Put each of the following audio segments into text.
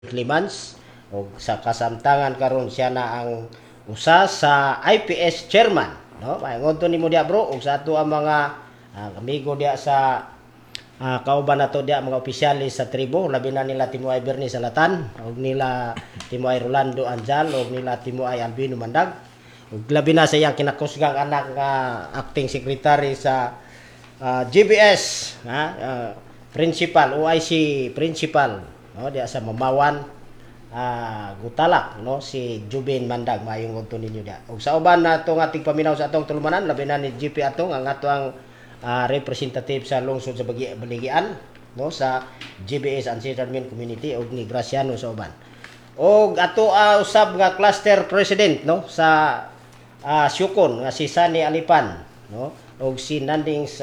Clemens o sa kasamtangan karon siya na ang usa sa IPS chairman, no? Mayon to nimo dia bro ug sa ato ang mga amigo dia sa kauban nato dia mga opisyalis sa tribo, labi na nila Timuay Bernie Salatan ug nila Timuay Rolando Anjal ug nila Timuay Albino Mandag ug labi na sa iyang kinakusgang anak nga acting secretary sa GBS principal OIC principal, no, dia sa Mamawan Gutalak, no, si Jubin Mandag mayong udto ninyo dia ug sa uban na atong ating paminaw sa atong tulumanan labi na ni GP atong ang ato ang representative sa lungsod sa Baligian, no, sa GBS Ancestral Men Community ug ni Graciano sa uban ug ato usab nga cluster president, no, sa Syukon nga si Sani Alipan, no, ug si Nanding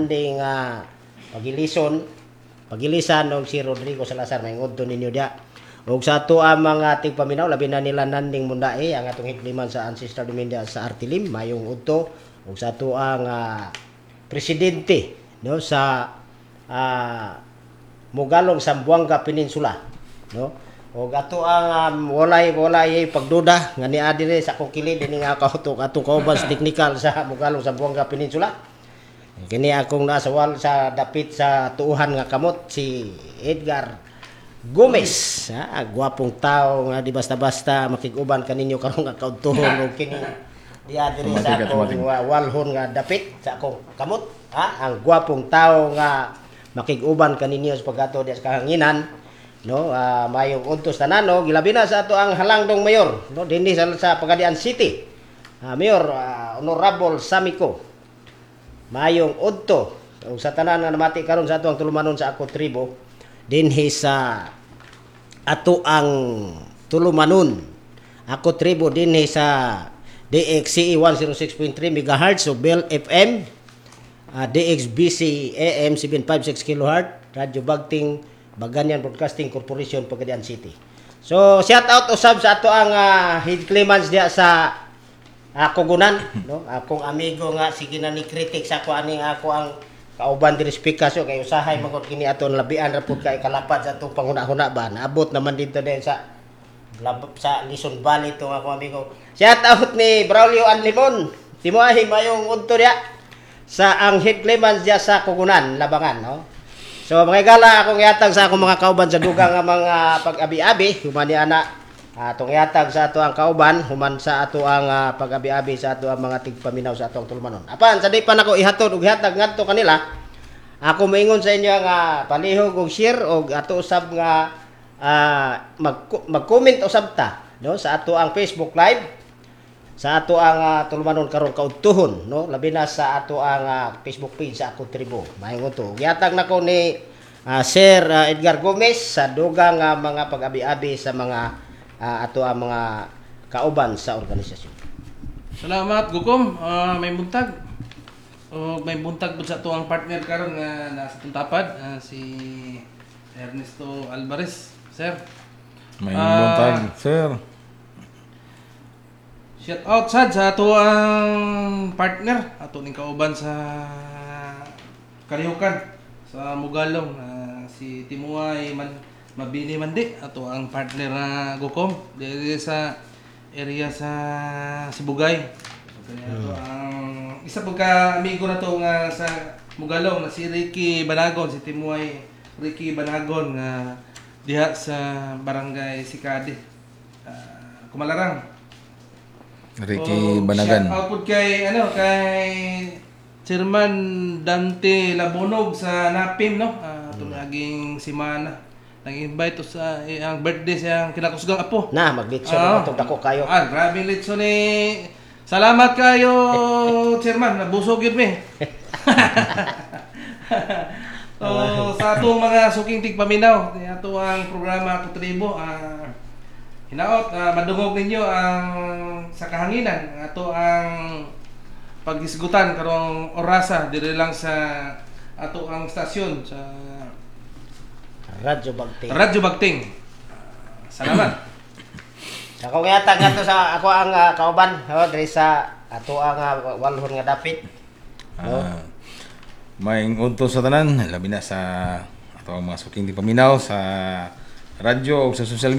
Pagilisan og si Rodrigo Salazar mayong udto ninyo dia ug sa ato ang mga tigpaminaw labi na nila Nanding Mundae ang atong hikliman sa Ancestral Media sa Artilim mayong udto ug sa ato ang presidente, no, sa Mugalong Zamboanga Peninsula, no, ug ato ang walay pagduda nga niya dire sa akong kilid dinhi nga atong kaubas technical sa Mugalong Zamboanga Peninsula. Kini akong nasa wal sa dapit sa tuuhan nga kamot si Edgar Gomez, gwapong tao nga di basta-basta makig-uban kaninyo karon nga kaudtohon ug kini diya diri sa akong walhon nga dapit sa akong kamot, ang gwapong tao nga makig-uban kaninyo sa pagkato diya sa kahanginan, no, mayong untos tanan, no, gilabi na sa ato ang halangdong mayor, no, dinhi sa Pagadian City, Mayor Honorable Samico mayong udto ug sa tanan nga namati karon sa ato ang tulumanon sa ako tribo dinhi sa ato ang tulumanon ako tribo dinhi sa DXCE 106.3 MHz o Bell FM, DXBC AM 756 kHz, Radyo Bagting Baganyan Broadcasting Corporation, Pagadian City. So shout out usab sa ato ang head claimants diya sa Kugunan, no, akong amigo nga sige na ni critic sa ako ani ako ang kauban diri spikasyo kay usahay magod kini aton labian ra pud kay kalapad sa atong panghuna-huna ba naabot naman dito din sa Lison Valley to ako amigo. Shout out ni Braulio Anlimon Timuay mayong udto dia sa ang head claimants dia sa Kugunan Labangan, no. So mga gala akong yatag sa akong mga kauban sa dugang nga mga pag-abi-abi human ni ana atong yatag sa ato ang kauban human sa ato ang pag-abi-abi sa ato ang mga tigpaminaw sa atong tulumanon. Apan sa di pa nako ihatod ug ihatag ngadto kanila, ako moingon sa inyo nga palihog og share og ato usab nga mag-comment usab ta, no, sa ato ang Facebook Live sa ato ang tulumanon karon kaudtohon, no, labi na sa ato ang Facebook page sa ako tribo mayong to. Gihatag nako ni Sir Edgar Gomez sa dugang mga pag-abi-abi sa mga ato ang mga kauban sa organisasyon. Salamat Gukom, may buntag. May buntag pud sa ato ang partner karon nga nasa tuntapad, si Ernesto Alvarez, sir. May buntag, sir. Shout out sad sa ato ang partner, ato ning kauban sa Karihukan sa Mugalong, si Timuay Mabini Mandi, ato ang partner na Gukom dili sa area sa Sibugay. Ato ang isa pud ka amigo na to nga sa Mugalong na si Ricky Banagon, si Timuay Ricky Banagon nga diha sa Barangay Sikade, Kumalarang. Ricky Banagan. Shout out pud kay Chairman Dante Labonog sa Napim, no. Ato naging simana nag-invite to sa ang birthday siyang kinakusgang apo. Na maglitso atong dako kayo. Grabe litso ni. Salamat kayo, Chairman. Nabusog yun mi. So, sa atong mga suking tigpaminaw, ato ang programa Ako Tribo, hinaot, madungog ninyo ang sa kahanginan, ato ang paghisgutan karong orasa dire lang sa ato ang stasyon sa Radyo Bagting. Salamat. Sa akong yatag nga to sa ako ang kauban, diri sa ato ang walhon nga dapit. May unto sa tanan labi na sa ato ang mga suking di paminaw sa radyo ug sa social